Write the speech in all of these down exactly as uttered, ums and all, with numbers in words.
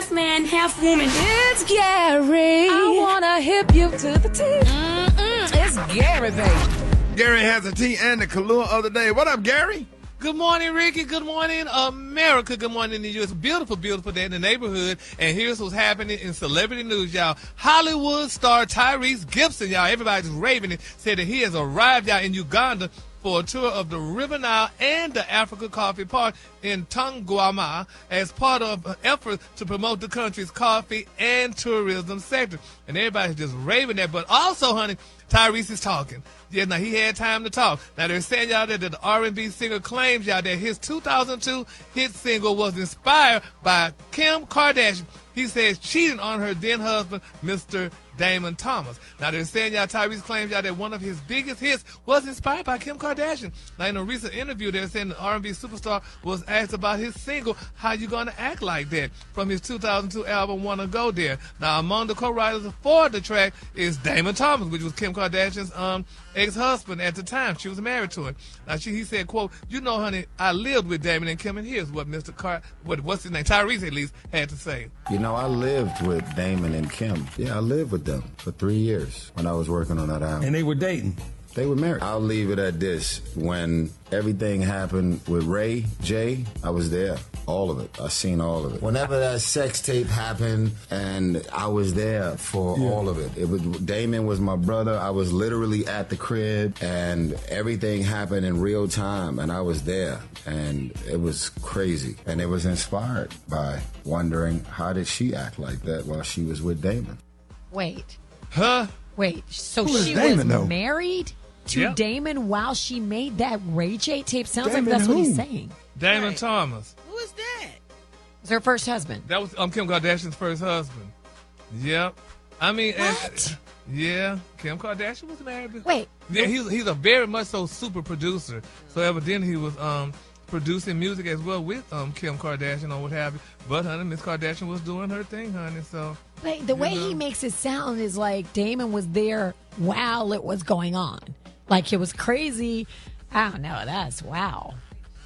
half man, half woman. It's Gary. I wanna hip you to the T. Mm-mm, it's Gary, baby. Gary has a T and the Kahlua of the day. What up, Gary? Good morning, Ricky. Good morning, America. Good morning to you. It's a beautiful, beautiful day in the neighborhood. And here's what's happening in celebrity news, y'all. Hollywood star Tyrese Gibson, y'all. Everybody's raving it. Said that he has arrived, y'all, in Uganda for a tour of the River Nile and the Africa Coffee Park in Tongwama as part of an effort to promote the country's coffee and tourism sector. And everybody's just raving that. But also, honey, Tyrese is talking. Yeah, now he had time to talk. Now they're saying, y'all, that the R and B singer claims, y'all, that his two thousand two hit single was inspired by Kim Kardashian. He says cheating on her then husband, Mister Damon Thomas. Now they're saying, y'all, Tyrese claims, y'all, that one of his biggest hits was inspired by Kim Kardashian. Now in a recent interview, they're saying the R and B superstar was asked about his single, How You Gonna Act Like That, from his two thousand two album, Wanna Go There. Now among the co-writers for the track is Damon Thomas, which was Kim Kardashian's um ex-husband at the time. She was married to him. Now she, he said, quote, you know, honey, I lived with Damon and Kim, and here's what Mister Car, what, what's his name, Tyrese at least, had to say. You know, I lived with Damon and Kim. Yeah, I lived with them for three years when I was working on that album. And they were dating. They were married. I'll leave it at this. When everything happened with Ray J, I was there. All of it. I seen all of it. Whenever that sex tape happened, and I was there for yeah. all of it. It was Damon was my brother. I was literally at the crib, and everything happened in real time, and I was there, and it was crazy. And it was inspired by wondering, how did she act like that while she was with Damon? Wait. Huh? Wait. So Who is she Damon, was though? married to Yeah. Damon while she made that Ray J tape? Sounds Damon like that's what who? he's saying. Damon Right. Thomas. Who is that? It's her first husband. That was um, Kim Kardashian's first husband. Yep. I mean, and- What? yeah, Kim Kardashian was married before. Wait. Yeah, he's he's a very much so super producer. So evidently he was um producing music as well with um Kim Kardashian or what have you. But honey, Miss Kardashian was doing her thing, honey. So Wait, the you way know. he makes it sound is like Damon was there while it was going on. Like it was crazy. I don't know. That's wow.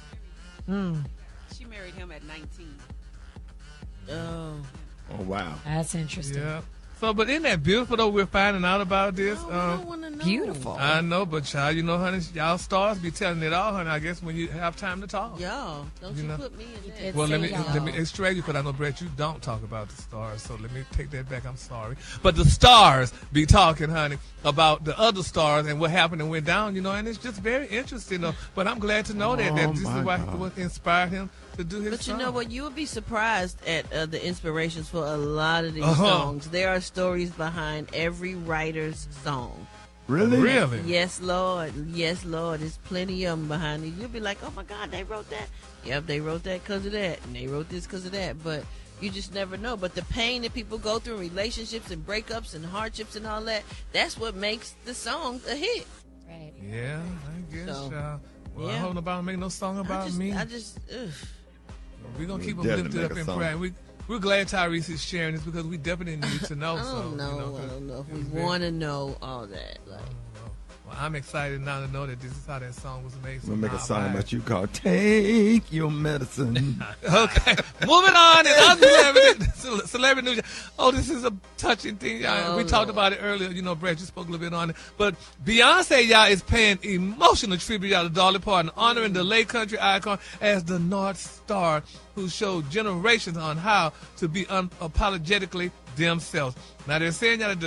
Mm, She married him at nineteen. Oh. Oh, wow. that's interesting. yeah. So, but isn't that beautiful though? We're finding out about this. Oh, I Um, don't want to know. Beautiful. I know, but child, you know, honey, y'all stars be telling it all, honey. I guess when you have time to talk. Y'all, don't You you, know. put me in did that. Well, let say me y'all. let me extract you because I know, Brett, you don't talk about the stars. So let me take that back. I'm sorry, but the stars be talking, honey, about the other stars and what happened and went down. You know, and it's just very interesting. Though. But I'm glad to know that that Oh, this is my what, God. what inspired him to do his. But you song. know what? You would be surprised at uh, the inspirations for a lot of these Uh-huh. songs. There are stories behind every writer's song. Really? Really? Yes, Lord. Yes, Lord. There's plenty of them behind it. You'll be like, oh, my God, they wrote that. Yep, they wrote that because of that. And they wrote this because of that. But you just never know. But the pain that people go through in relationships and breakups and hardships and all that, that's what makes the song a hit. Right. Yeah, I guess. So, uh, well, I yeah. hope nobody make no song I about just, me. I just, ugh. We're gonna keep We'll them definitely lifted up make a in song. prayer. We we're glad Tyrese is sharing this because we definitely need to know. I so, don't know. You know, I 'cause don't know if it we was very- want to know all that. Like, Well, I'm excited now to know that this is how that song was made. So We'll make a now song I- about you called Take Your Medicine. Okay, moving on. And other celebrity, ce- celebrity news. Oh, this is a touching thing. y'all. Oh, we talked Lord. about it earlier. You know, Brett, you spoke a little bit on it. But Beyonce, y'all, is paying emotional tribute, y'all, to Dolly Parton, honoring the late country icon as the North Star, who showed generations on how to be unapologetically themselves. Now, they're saying, y'all, that the